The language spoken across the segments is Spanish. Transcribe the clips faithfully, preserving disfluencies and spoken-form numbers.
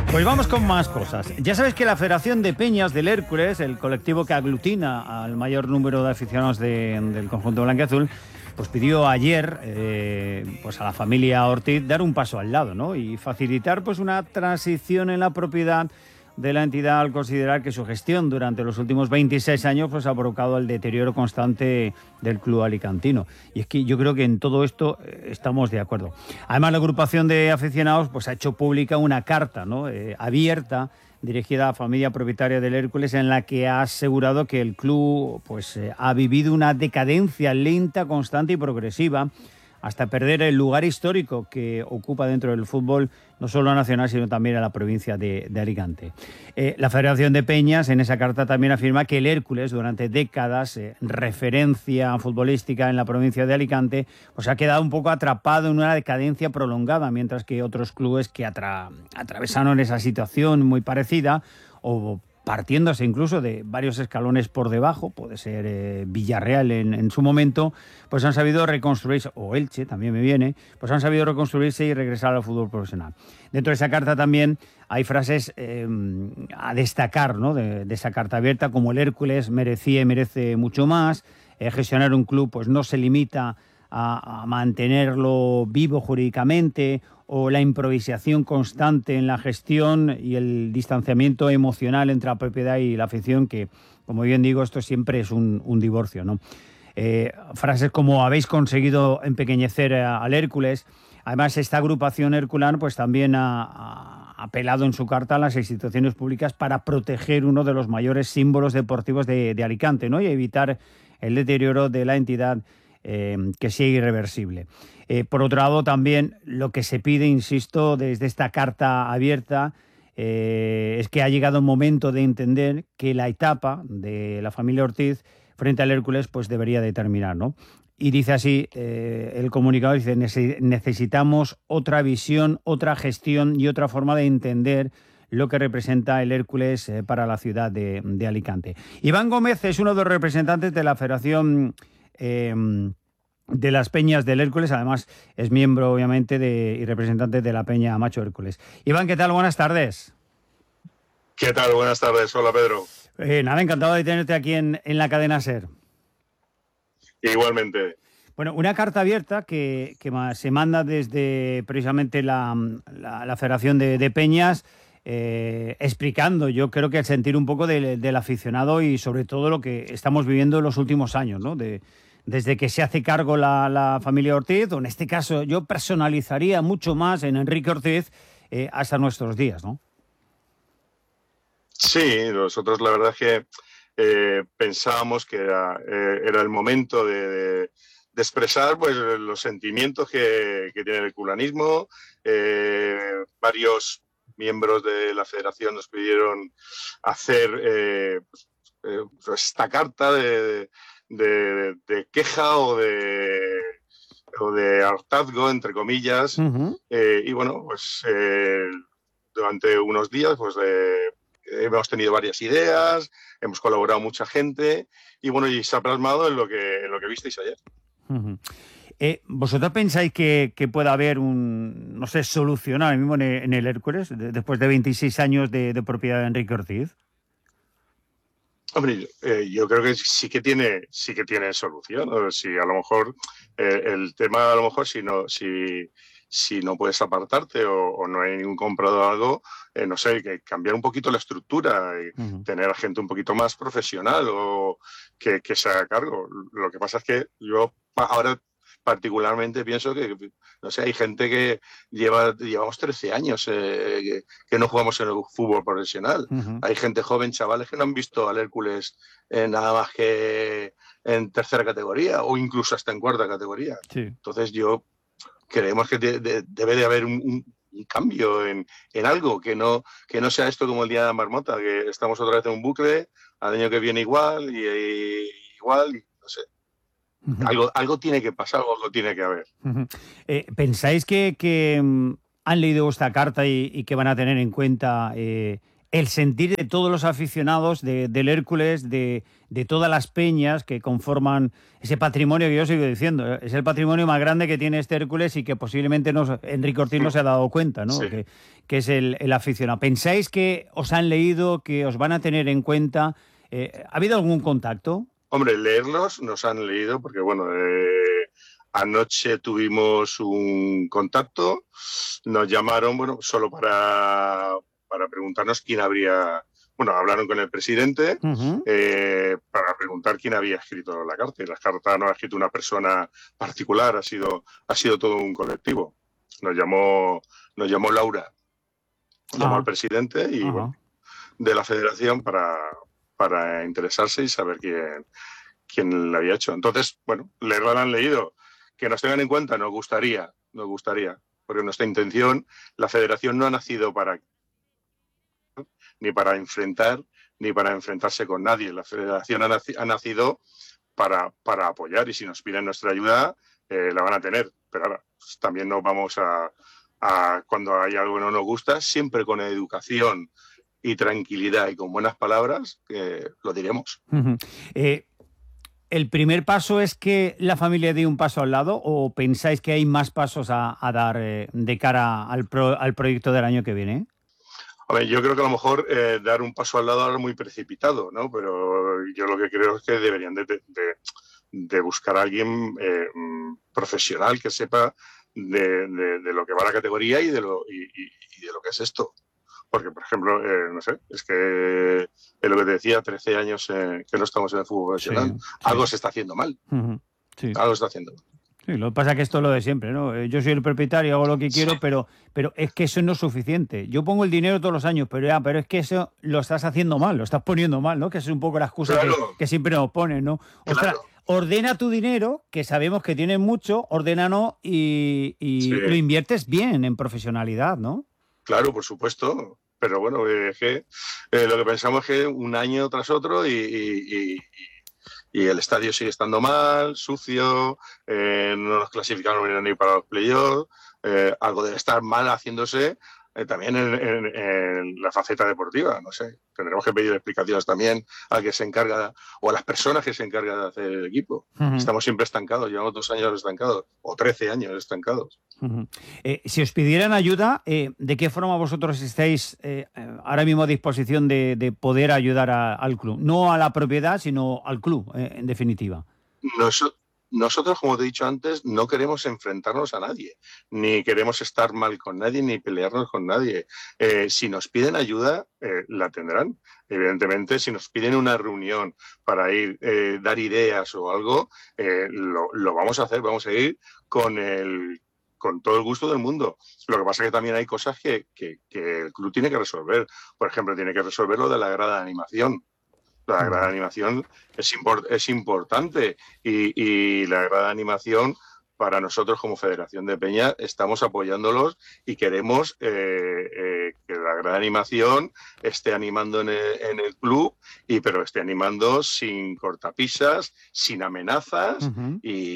Pues vamos con más cosas. Ya sabes que la Federación de Peñas del Hércules, el colectivo que aglutina al mayor número de aficionados de, del conjunto blanquiazul, pues pidió ayer eh, pues a la familia Ortiz dar un paso al lado, ¿no? Y facilitar pues una transición en la propiedad de la entidad al considerar que su gestión durante los últimos veintiséis años pues ha provocado el deterioro constante del club alicantino. Y es que yo creo que en todo esto eh, estamos de acuerdo. Además, la agrupación de aficionados pues ha hecho pública una carta, ¿no? eh, abierta, dirigida a la familia propietaria del Hércules, en la que ha asegurado que el club pues eh, ha vivido una decadencia lenta, constante y progresiva, hasta perder el lugar histórico que ocupa dentro del fútbol, no solo nacional, sino también en la provincia de, de Alicante. Eh, la Federación de Peñas, en esa carta, también afirma que el Hércules, durante décadas, eh, referencia futbolística en la provincia de Alicante, pues ha quedado un poco atrapado en una decadencia prolongada, mientras que otros clubes que atra- atravesaron esa situación muy parecida, o partiéndose incluso de varios escalones por debajo, puede ser eh, Villarreal en, en su momento, pues han sabido reconstruirse, o Elche también me viene, pues han sabido reconstruirse y regresar al fútbol profesional. Dentro de esa carta también hay frases eh, a destacar, ¿no? de, de esa carta abierta, como el Hércules merecía y merece mucho más, eh, gestionar un club pues no se limita a, a mantenerlo vivo jurídicamente, o la improvisación constante en la gestión y el distanciamiento emocional entre la propiedad y la afición, que, como bien digo, esto siempre es un, un divorcio, ¿no? Eh, frases como habéis conseguido empequeñecer al Hércules. Además, esta agrupación herculana pues también ha, ha apelado en su carta a las instituciones públicas para proteger uno de los mayores símbolos deportivos de, de Alicante, ¿no? Y evitar el deterioro de la entidad, Eh, que sea irreversible. Eh, por otro lado, también lo que se pide, insisto, desde esta carta abierta, eh, es que ha llegado un momento de entender que la etapa de la familia Ortiz frente al Hércules pues debería de terminar, ¿no? Y dice así eh, el comunicado, dice: necesitamos otra visión, otra gestión y otra forma de entender lo que representa el Hércules eh, para la ciudad de, de Alicante. Iván Gómez es uno de los representantes de la Federación Eh, de las Peñas del Hércules, además es miembro obviamente de, y representante de la Peña Macho Hércules. Iván, ¿qué tal? Buenas tardes. ¿Qué tal? Buenas tardes. Hola, Pedro. Eh, nada, encantado de tenerte aquí en, en la cadena SER. Igualmente. Bueno, una carta abierta que, que se manda desde precisamente la, la, la Federación de, de Peñas, eh, explicando, yo creo que el sentir un poco del, del aficionado y sobre todo lo que estamos viviendo en los últimos años, ¿no? De, desde que se hace cargo la, la familia Ortiz, o en este caso yo personalizaría mucho más en Enrique Ortiz, eh, hasta nuestros días, ¿no? Sí, nosotros la verdad es que eh, pensábamos que era, eh, era el momento de, de, de expresar pues, los sentimientos que, que tiene el culanismo. Eh, varios miembros de la federación nos pidieron hacer eh, pues, eh, esta carta de, de, de queja o de, o de hartazgo, entre comillas. Uh-huh. eh, y bueno, pues eh, durante unos días pues eh, hemos tenido varias ideas, hemos colaborado mucha gente y bueno, y se ha plasmado en lo que, en lo que visteis ayer. Uh-huh. Eh, ¿Vosotros pensáis que, que pueda haber un, no sé, solución ahora mismo en el, en el Hércules, de, después de veintiséis años de, de propiedad de Enrique Ortiz? Hombre, eh, yo creo que sí que tiene, sí que tiene solución. ¿No? Si a lo mejor eh, el tema, a lo mejor si no, si, si no puedes apartarte o, o no hay ningún comprador o algo, eh, no sé, que cambiar un poquito la estructura y uh-huh. tener a gente un poquito más profesional o que, que se haga cargo. Lo que pasa es que yo ahora particularmente pienso que, no sé, hay gente que lleva llevamos trece años eh, que, que no jugamos en el fútbol profesional. Uh-huh. Hay gente joven, chavales, que no han visto al Hércules eh, nada más que en tercera categoría o incluso hasta en cuarta categoría. Sí. Entonces yo creemos que de, de, debe de haber un, un, un cambio en, en algo, que no, que no sea esto como el día de la marmota, que estamos otra vez en un bucle, al año que viene igual y, y igual, y no sé. Uh-huh. Algo, algo tiene que pasar, algo tiene que haber. Uh-huh. Eh, ¿Pensáis que, que um, han leído vuestra carta y, y que van a tener en cuenta eh, el sentir de todos los aficionados de, del Hércules, de, de todas las peñas que conforman ese patrimonio que yo sigo diciendo. Es el patrimonio más grande que tiene este Hércules y que posiblemente no, Enrique Ortiz no se ha dado cuenta, ¿no? Sí. Que, que es el, el aficionado. ¿Pensáis que os han leído, que os van a tener en cuenta? Eh, ¿Ha habido algún contacto? Hombre, leerlos nos han leído porque, bueno, eh, anoche tuvimos un contacto, nos llamaron, bueno, solo para... para preguntarnos quién habría... Bueno, hablaron con el presidente uh-huh. eh, para preguntar quién había escrito la carta. Y la carta no ha escrito una persona particular, ha sido, ha sido todo un colectivo. Nos llamó, nos llamó Laura, llamó uh-huh. al presidente y uh-huh. bueno, de la federación para, para interesarse y saber quién, quién la había hecho. Entonces, bueno, le lo han leído. Que nos tengan en cuenta, nos gustaría, nos gustaría, porque nuestra intención, la federación no ha nacido para ni para enfrentar, ni para enfrentarse con nadie. La federación ha, nac- ha nacido para, para apoyar y si nos piden nuestra ayuda, eh, la van a tener. Pero ahora pues, también nos vamos a, a, cuando hay algo que no nos gusta, siempre con educación y tranquilidad y con buenas palabras, eh, lo diremos. Uh-huh. Eh, ¿El primer paso es que la familia dé un paso al lado o pensáis que hay más pasos a, a dar eh, de cara al, pro, al proyecto del año que viene? A ver, yo creo que a lo mejor eh, dar un paso al lado ahora es muy precipitado, ¿no? Pero yo lo que creo es que deberían de, de, de buscar a alguien eh, profesional que sepa de, de, de lo que va la categoría y de lo, y, y, y de lo que es esto. Porque, por ejemplo, eh, no sé, es que es lo que te decía, trece años eh, que no estamos en el fútbol profesional, sí, sí. Algo se está haciendo mal. Uh-huh. Sí. Algo se está haciendo mal. Sí, lo que pasa es que esto es lo de siempre, ¿no? Yo soy el propietario, hago lo que quiero, sí. pero, pero es que eso no es suficiente. Yo pongo el dinero todos los años, pero ya, pero es que eso lo estás haciendo mal, lo estás poniendo mal, ¿no? Que es un poco la excusa claro. que, que siempre nos ponen, ¿no? Ostras, claro. Ordena tu dinero, que sabemos que tienes mucho, ordénalo y, y sí. lo inviertes bien en profesionalidad, ¿no? Claro, por supuesto. Pero bueno, es que eh, lo que pensamos es que un año tras otro y... y, y Y el estadio sigue estando mal, sucio, eh, no nos clasificaron ni para los playoffs, eh, algo debe estar mal haciéndose eh, también en, en, en la faceta deportiva, no sé. Tendremos que pedir explicaciones también al que se encarga o a las personas que se encargan de hacer el equipo. Uh-huh. Estamos siempre estancados, llevamos dos años estancados o trece años estancados. Uh-huh. Eh, si os pidieran ayuda, eh, ¿de qué forma vosotros estáis eh, ahora mismo a disposición de, de poder ayudar a, al club? No a la propiedad, sino al club, eh, en definitiva. Nosotros Nosotros, como te he dicho antes, no queremos enfrentarnos a nadie, ni queremos estar mal con nadie, ni pelearnos con nadie. Eh, si nos piden ayuda, eh, la tendrán. Evidentemente, si nos piden una reunión para ir, eh, dar ideas o algo, eh, lo, lo vamos a hacer, vamos a ir con el... con todo el gusto del mundo. Lo que pasa es que también hay cosas que, que, que el club tiene que resolver. Por ejemplo, tiene que resolver lo de la grada de animación. La grada de animación es, import, es importante y, y la grada de animación para nosotros como Federación de Peña estamos apoyándolos y queremos eh, eh, que la grada de animación esté animando en el, en el club, y pero esté animando sin cortapisas, sin amenazas uh-huh. y,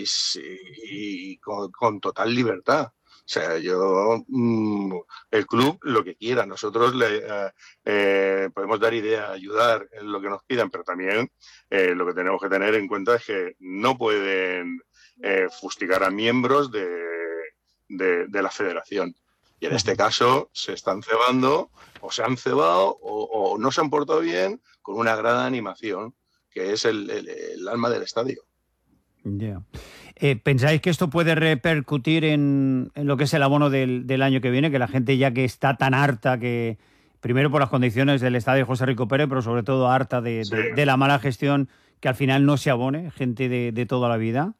y con, con total libertad. O sea, yo, mmm, el club lo que quiera, nosotros le eh, eh, podemos dar idea, ayudar en lo que nos pidan, pero también eh, lo que tenemos que tener en cuenta es que no pueden eh, fustigar a miembros de, de, de la federación. Y en este caso se están cebando, o se han cebado, o, o no se han portado bien con una gran animación, que es el, el, el alma del estadio. Ya. Yeah. Eh, ¿Pensáis que esto puede repercutir en, en lo que es el abono del, del año que viene? Que la gente ya que está tan harta, que primero por las condiciones del estadio José Rico Pérez, pero sobre todo harta de, sí. de, de la mala gestión, que al final no se abone, gente de, de toda la vida.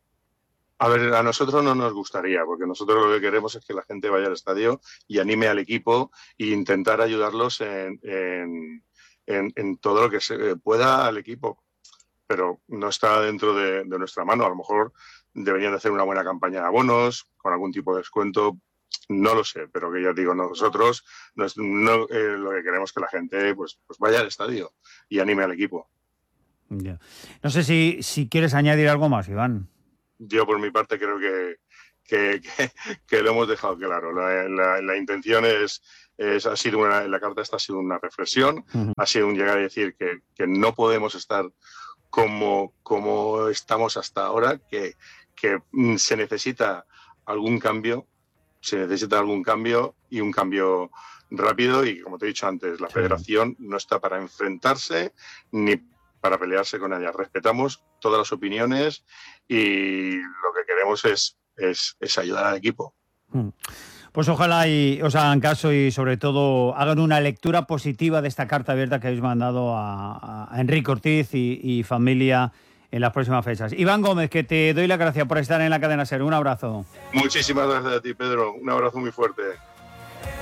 A ver, a nosotros no nos gustaría, porque nosotros lo que queremos es que la gente vaya al estadio y anime al equipo e intentar ayudarlos en, en, en, en todo lo que se pueda al equipo. Pero no está dentro de, de nuestra mano. A lo mejor deberían de hacer una buena campaña de abonos, con algún tipo de descuento, no lo sé, pero que ya digo, nosotros no, no, eh, lo que queremos es que la gente pues, pues vaya al estadio y anime al equipo. Ya. No sé si, si quieres añadir algo más, Iván. Yo por mi parte creo que, que, que, que lo hemos dejado claro. La, la, la intención es, es, ha sido una, la carta esta ha sido una reflexión, uh-huh. ha sido un llegar a decir que, que no podemos estar como, como estamos hasta ahora, que, que se necesita algún cambio, se necesita algún cambio y un cambio rápido, y como te he dicho antes, la sí. Federación no está para enfrentarse ni para pelearse con ella. Respetamos todas las opiniones y lo que queremos es, es, es ayudar al equipo. Pues ojalá y os hagan caso y sobre todo hagan una lectura positiva de esta carta abierta que habéis mandado a, a Enrique Ortiz y, y familia en las próximas fechas. Iván Gómez, que te doy las gracias por estar en la cadena SER. Un abrazo. Muchísimas gracias a ti, Pedro. Un abrazo muy fuerte.